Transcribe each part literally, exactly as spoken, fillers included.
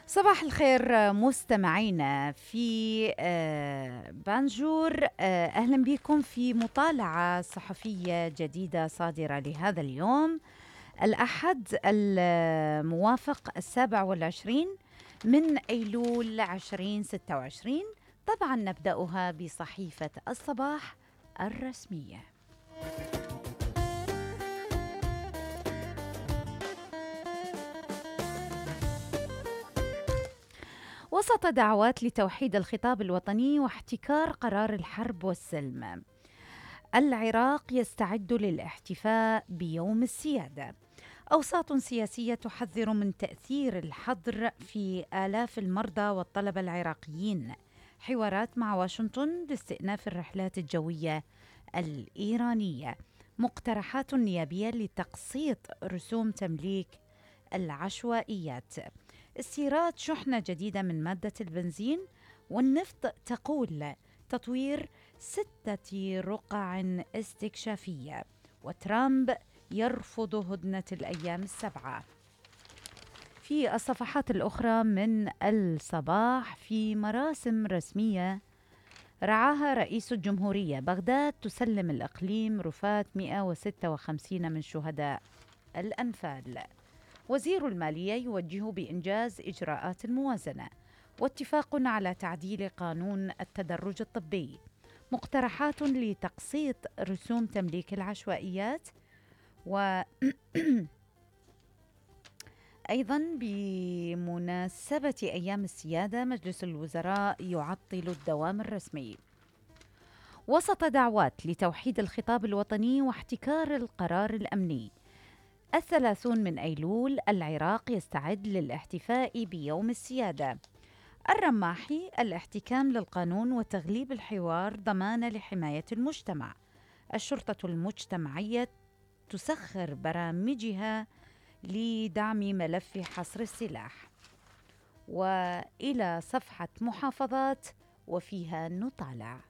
صباح الخير مستمعينا في آه، بانجور. آه، أهلا بكم في مطالعة صحفية جديدة صادرة لهذا اليوم الأحد الموافق السابع والعشرين من أيلول عشرين ستة وعشرين. طبعا نبدأها بصحيفة الصباح الرسمية. وسط دعوات لتوحيد الخطاب الوطني واحتكار قرار الحرب والسلم، العراق يستعد للاحتفاء بيوم السيادة. أوساط سياسية تحذر من تأثير الحظر في آلاف المرضى والطلبة العراقيين. حوارات مع واشنطن لاستئناف الرحلات الجوية الإيرانية. مقترحات نيابية لتقسيط رسوم تمليك العشوائيات. استيراد شحنة جديدة من مادة البنزين والنفط تقول تطوير ستة رقع استكشافية. وترامب يرفض هدنة الأيام السبعة. في الصفحات الأخرى من الصباح، في مراسم رسمية رعاها رئيس الجمهورية، بغداد تسلم الإقليم رفات مئة وستة وخمسين من شهداء الأنفال. وزير المالية يوجه بإنجاز إجراءات الموازنة. واتفاق على تعديل قانون التدرج الطبي. مقترحات لتقسيط رسوم تمليك العشوائيات. و أيضا بمناسبة أيام السيادة مجلس الوزراء يعطل الدوام الرسمي. وسط دعوات لتوحيد الخطاب الوطني واحتكار القرار الأمني، الثلاثون من أيلول العراق يستعد للاحتفاء بيوم السيادة. الرماحي الاحتكام للقانون وتغليب الحوار ضمانة لحماية المجتمع. الشرطة المجتمعية تسخر برامجها لدعم ملف حصر السلاح. وإلى صفحة محافظات وفيها نطالع.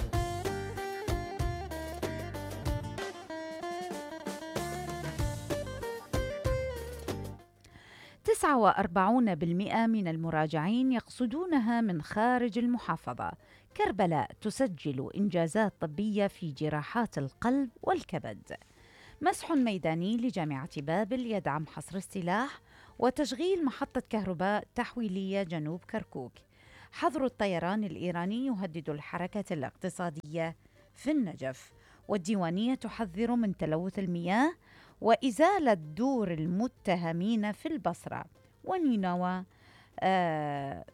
تسعة وأربعون بالمئة من المراجعين يقصدونها من خارج المحافظة. كربلاء تسجل إنجازات طبية في جراحات القلب والكبد. مسح ميداني لجامعة بابل يدعم حصر السلاح وتشغيل محطة كهرباء تحويلية جنوب كركوك. حظر الطيران الإيراني يهدد الحركة الاقتصادية في النجف. والديوانية تحذر من تلوث المياه وإزالة دور المتهمين في البصرة. ونينوى آه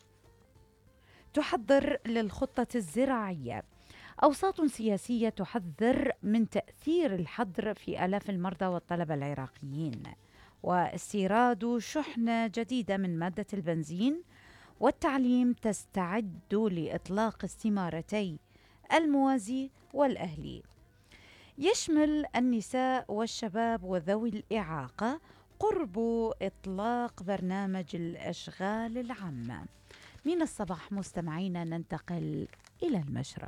تحضر للخطة الزراعية. أوساط سياسية تحذر من تأثير الحظر في آلاف المرضى والطلبة العراقيين. واستيراد شحنة جديدة من مادة البنزين. والتعليم تستعد لإطلاق استمارتي الموازي والأهلي. يشمل النساء والشباب وذوي الإعاقة قرب إطلاق برنامج الأشغال العامة. من الصباح مستمعينا ننتقل إلى المشرق.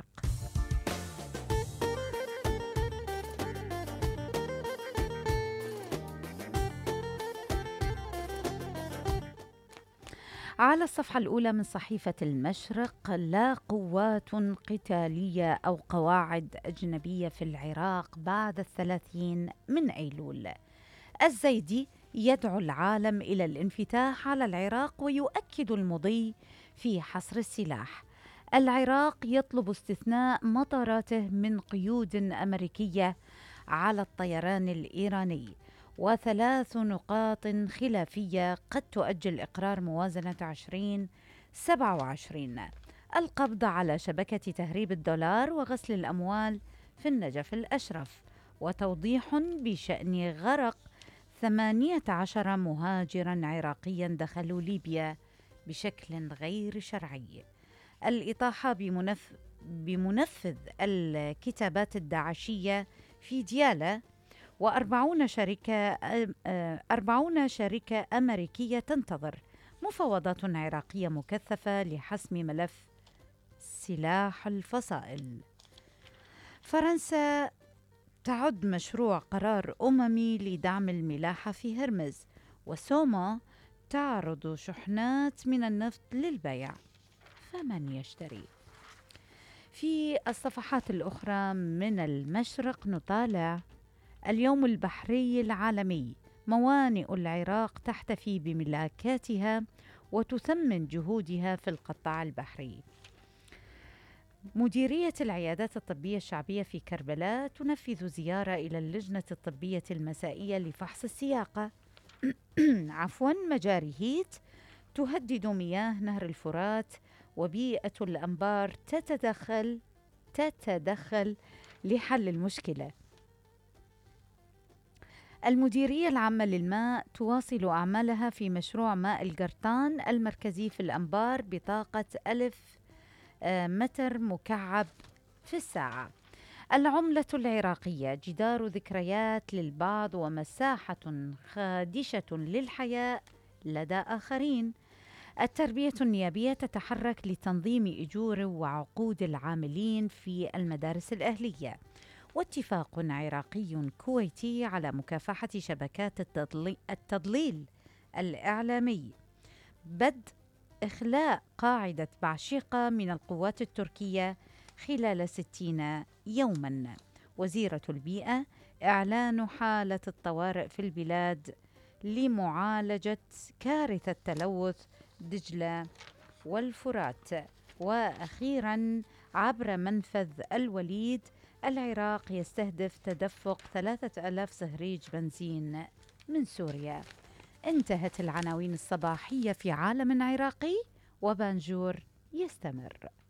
على الصفحة الأولى من صحيفة المشرق، لا قوات قتالية أو قواعد أجنبية في العراق بعد الثلاثين من أيلول. الزيدي يدعو العالم إلى الانفتاح على العراق ويؤكد المضي في حصر السلاح. العراق يطلب استثناء مطاراته من قيود أمريكية على الطيران الإيراني. وثلاث نقاط خلافية قد تؤجل إقرار موازنة عشرين سبعة وعشرين. القبض على شبكة تهريب الدولار وغسل الأموال في النجف الأشرف. وتوضيح بشأن غرق ثمانية عشر مهاجرا عراقيا دخلوا ليبيا بشكل غير شرعي. الإطاحة بمنف... بمنفذ الكتابات الداعشية في ديالى. وأربعون شركة أربعون شركة أمريكية تنتظر مفاوضات عراقية مكثفة لحسم ملف سلاح الفصائل. فرنسا تعد مشروع قرار أممي لدعم الملاحة في هرمز. وسوما تعرض شحنات من النفط للبيع، فمن يشتري؟ في الصفحات الأخرى من المشرق نطالع: اليوم البحري العالمي، موانئ العراق تحتفي بملاكاتها وتثمن جهودها في القطاع البحري. مديرية العيادات الطبية الشعبية في كربلاء تنفذ زيارة إلى اللجنة الطبية المسائية لفحص السياقة. عفوا مجاري هيت تهدد مياه نهر الفرات، وبيئة الأنبار تتدخل تتدخل لحل المشكلة. المديرية العامة للماء تواصل أعمالها في مشروع ماء القرطان المركزي في الأنبار بطاقة ألف آه، متر مكعب في الساعة. العملة العراقية جدار ذكريات للبعض ومساحة خادشة للحياة لدى آخرين. التربية النيابية تتحرك لتنظيم أجور وعقود العاملين في المدارس الأهلية. واتفاق عراقي كويتي على مكافحة شبكات التضلي- التضليل الإعلامي. بدء إخلاء قاعدة بعشيقة من القوات التركية خلال ستين يوما. وزيرة البيئة: إعلان حالة الطوارئ في البلاد لمعالجة كارثة تلوث دجلة والفرات. وأخيرا، عبر منفذ الوليد، العراق يستهدف تدفق ثلاثة آلاف صهريج بنزين من سوريا. انتهت العناوين الصباحية في عالم عراقي، وبانجور يستمر.